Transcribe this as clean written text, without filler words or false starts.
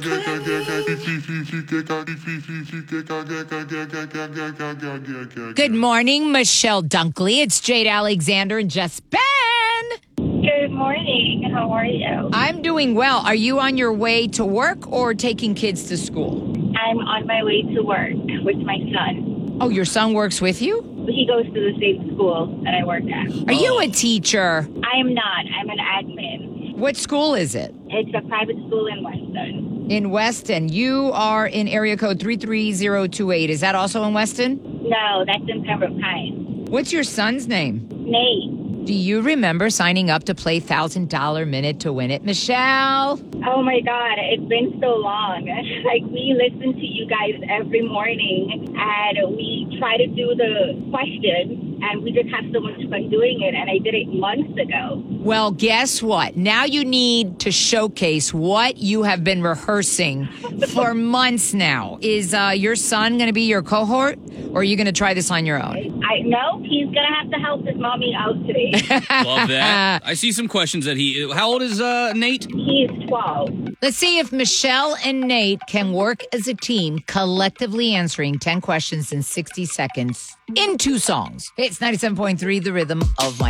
Good morning, Michelle Dunkley. It's Jade Alexander and Jess Ben. Good morning. How are you? I'm doing well. Are you on your way to work or taking kids to school? I'm on my way to work with my son. Oh, your son works with you? He goes to the same school that I work at. Are you a teacher? I am not. I'm an admin. What school is it? It's a private school in Weston. In Weston. You are in area code 33028. Is that also in Weston? No, that's in Pembroke Pines. What's your son's name? Nate. Do you remember signing up to play $1,000 Minute to Win It, Michelle? Oh my God, it's been so long. Like, we listen to you guys every morning and we try to do the question and we just have so much fun doing it, and I did it months ago. Well, guess what? Now you need to showcase what you have been rehearsing for months now. Is your son going to be your cohort, or are you going to try this on your own? I know he's going to have to help his mommy out today. Love that. I see some questions that how old is Nate? He's 12. Let's see if Michelle and Nate can work as a team, collectively answering 10 questions in 60 seconds in 2 songs. It's 97.3, the rhythm of my